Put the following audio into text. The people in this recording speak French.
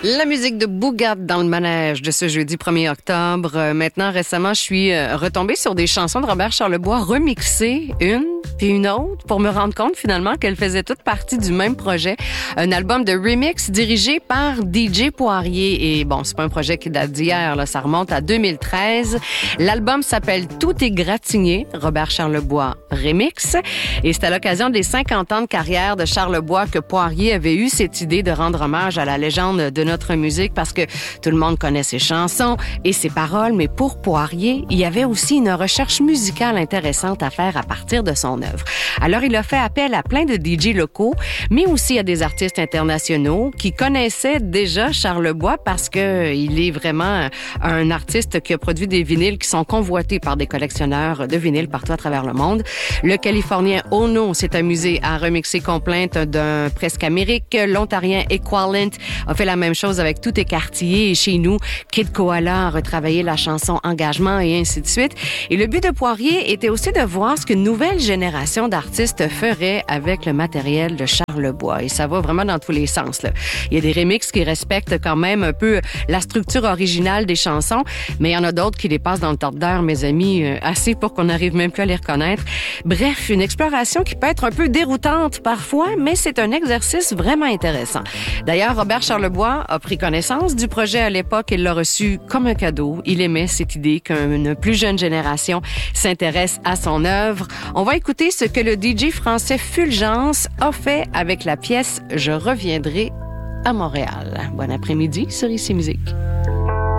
La musique de Bougat dans le manège de ce jeudi 1er octobre. Maintenant, récemment, je suis retombée sur des chansons de Robert Charlebois remixées, une puis une autre, pour me rendre compte finalement qu'elles faisaient toutes partie du même projet. Un album de remix dirigé par DJ Poirier. Et bon, c'est pas un projet qui date d'hier, là, ça remonte à 2013. L'album s'appelle Tout est gratigné, Robert Charlebois remix. Et c'est à l'occasion des 50 ans de carrière de Charlebois que Poirier avait eu cette idée de rendre hommage à la légende de notre musique parce que tout le monde connaît ses chansons et ses paroles, mais pour Poirier, il y avait aussi une recherche musicale intéressante à faire à partir de son œuvre. Alors, il a fait appel à plein de DJ locaux, mais aussi à des artistes internationaux qui connaissaient déjà Charlebois parce que il est vraiment un artiste qui a produit des vinyles qui sont convoités par des collectionneurs de vinyles partout à travers le monde. Le Californien Ono s'est amusé à remixer Complainte d'un Presque Amérique. L'Ontarien Equalent a fait la même chose avec Tout écartillé. Et chez nous, Kid Koala a retravaillé la chanson Engagement et ainsi de suite. Et le but de Poirier était aussi de voir ce qu'une nouvelle génération d'artistes ferait avec le matériel de Charlebois. Et ça va vraiment dans tous les sens, là. Il y a des remixes qui respectent quand même un peu la structure originale des chansons, mais il y en a d'autres qui les passent dans le tordeur, mes amis, assez pour qu'on n'arrive même plus à les reconnaître. Bref, une exploration qui peut être un peu déroutante parfois, mais c'est un exercice vraiment intéressant. D'ailleurs, Robert Charlebois a pris connaissance du projet à l'époque et l'a reçu comme un cadeau. Il aimait cette idée qu'une plus jeune génération s'intéresse à son œuvre. On va écouter ce que le DJ français Fulgence a fait avec la pièce « Je reviendrai à Montréal ». Bon après-midi sur ICI Musique.